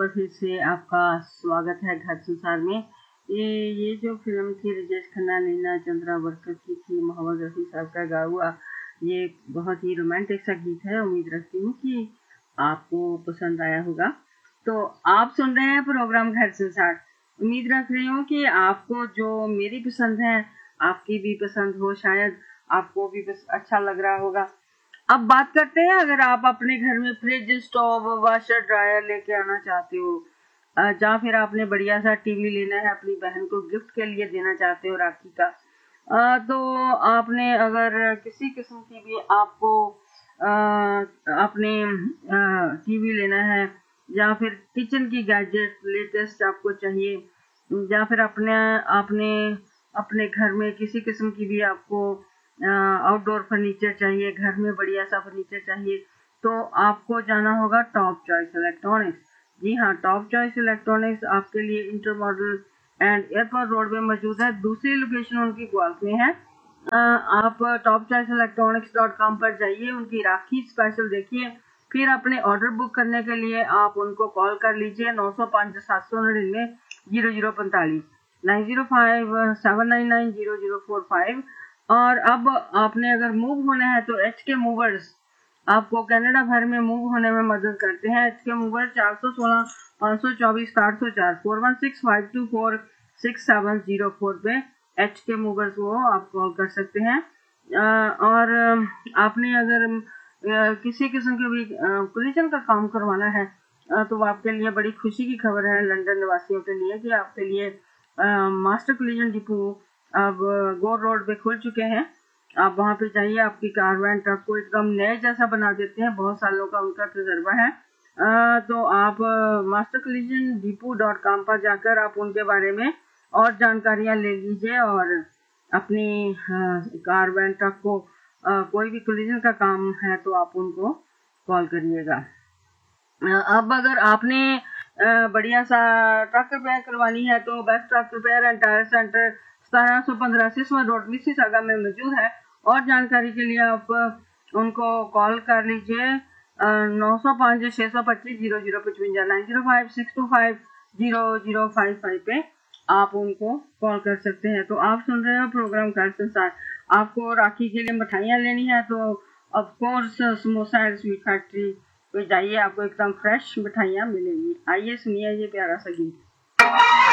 बार फिर से आपका स्वागत है घर संसार में। ये जो फिल्म थी राजेश खन्ना, नीना चंद्रावरकर की थी, मोहम्मद रफ़ी साहब का गाया हुआ, ये बहुत ही रोमांटिक सा गीत है। उम्मीद रखती हूँ कि आपको पसंद आया होगा। तो आप सुन रहे हैं प्रोग्राम घर संसार। उम्मीद रख रही हूँ कि आपको जो मेरी पसंद है आपकी भी पसंद हो, शायद आपको भी अच्छा लग रहा होगा। अब बात करते हैं, अगर आप अपने घर में फ्रिज, स्टोव, वाशर, ड्रायर लेके आना चाहते हो, या फिर आपने बढ़िया सा टीवी लेना है, अपनी बहन को गिफ्ट के लिए देना चाहते हो राखी का, तो आपने अगर किसी किस्म की भी आपको अपने टीवी लेना है, या फिर किचन की गैजेट लेटेस्ट आपको चाहिए, या फिर आपने अपने घर में किसी किस्म की भी आपको आउटडोर फर्नीचर चाहिए, घर में बढ़िया सा फर्नीचर चाहिए, तो आपको जाना होगा टॉप चॉइस इलेक्ट्रॉनिक्स। जी हाँ, टॉप चॉइस इलेक्ट्रॉनिक्स आपके लिए inter model and airport road में मौजूद है। दूसरी लोकेशन उनकी ग्वाल्स में है। आप topchoiceelectronics.com पर जाइए, उनकी राखी स्पेशल देखिए, फिर अपने ऑर्डर बुक करने के लिए आप उनको कॉल कर लीजिए 905-799-0045 9057990045। और अब आपने अगर मूव होना है तो एच के मूवर्स आपको कनाडा भर में मूव होने में मदद करते हैं। एच के मूवर 416-524-804 416-524-6704 पे एच के मूवर्स वो आप कॉल कर सकते हैं। और आपने अगर किसी किस्म के भी कोलिजन का काम करवाना है, तो आपके लिए बड़ी खुशी की खबर है लंदन निवासियों के लिए कि आपके लिए मास्टर कोलिजन डिपो अब गोर रोड पे खुल चुके हैं। आप वहां पे जाइए, आपकी कार वैन ट्रक को एकदम नए जैसा बना देते हैं। बहुत सालों का उनका तजर्बा है। तो आप mastercollisionDepot.com पर जाकर आप उनके बारे में और जानकारियां ले लीजिए, और अपनी कार वैन ट्रक को कोई भी कोलिजन का काम है तो आप उनको कॉल करिएगा। अब अगर आपने बढ़िया सा ट्रक रिपेयर करवानी है तो best truck repair and tyre centre 1715 सिस्वा road Mississauga में मौजूद है। और जानकारी के लिए आप उनको कॉल कर लीजिए 905-625-0055 9056250055 पे आप उनको कॉल कर सकते हैं। तो आप सुन रहे हो प्रोग्राम घर संसार। आपको राखी के लिए मिठाइयाँ लेनी है तो of course samosa and sweet factory तो जाइए, आपको एकदम फ्रेश मिठाइयाँ मिलेंगी। आइए सुनिए ये प्यारा सा गीत।